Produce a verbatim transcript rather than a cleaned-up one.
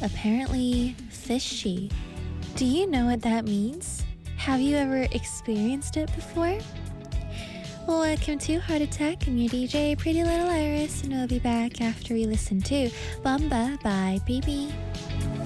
apparently fishy. Do you know what that means? Have you ever experienced it before? Welcome to Heart Attack. I'm your D J, Pretty Little Iris, and we'll be back after we listen to Bamba by B B.